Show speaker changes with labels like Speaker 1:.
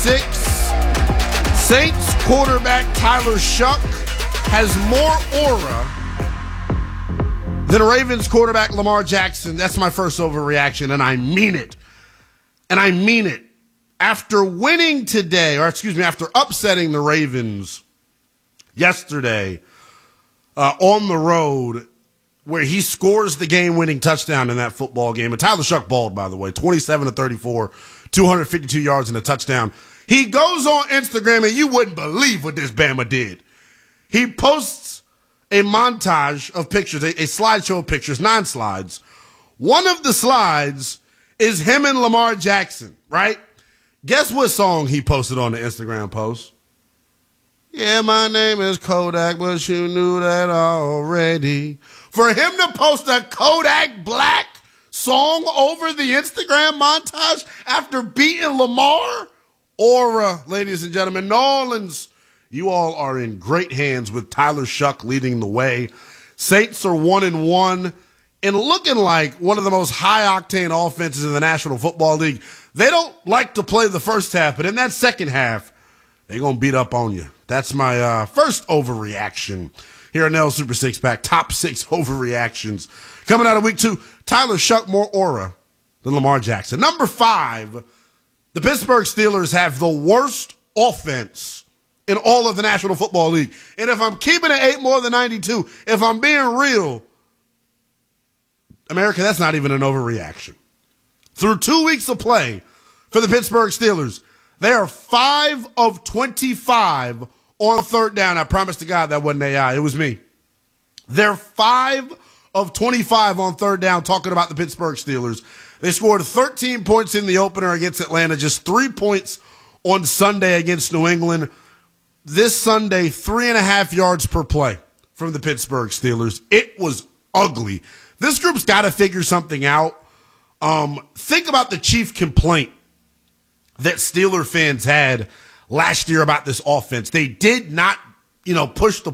Speaker 1: 6. Saints quarterback Tyler Shuck has more aura than Ravens quarterback Lamar Jackson. That's my first overreaction, and I mean it. And I mean it. After winning today, after upsetting the Ravens yesterday on the road, where he scores the game-winning touchdown in that football game. And Tyler Shuck balled, by the way, 27-34, 252 yards and a touchdown. He goes on Instagram, and you wouldn't believe what this Bama did. He posts a montage of pictures, a slideshow of pictures, 9 slides. One of the slides is him and Lamar Jackson, right? Guess what song he posted on the Instagram post? Yeah, my name is Kodak, but you knew that already. For him to post a Kodak Black song over the Instagram montage after beating Lamar? Aura, ladies and gentlemen. Nolans, you all are in great hands with Tyler Shuck leading the way. Saints are 1-1 and looking like one of the most high-octane offenses in the National Football League. They don't like to play the first half, but in that second half, they're going to beat up on you. That's my first overreaction here on Nell Super Six Pack. Top 6 overreactions. Coming out of week 2, Tyler Shuck more aura than Lamar Jackson. Number 5, the Pittsburgh Steelers have the worst offense in all of the National Football League. And if I'm keeping it 8 more than 92, if I'm being real, America, that's not even an overreaction. Through 2 weeks of play for the Pittsburgh Steelers, they are 5 of 25 on third down. I promise to God that wasn't AI. It was me. They're 5 of 25 on third down, talking about the Pittsburgh Steelers. They scored 13 points in the opener against Atlanta, just 3 points on Sunday against New England. This Sunday, 3.5 yards per play from the Pittsburgh Steelers. It was ugly. This group's got to figure something out. Think about the chief complaint that Steeler fans had last year about this offense. They did not, push the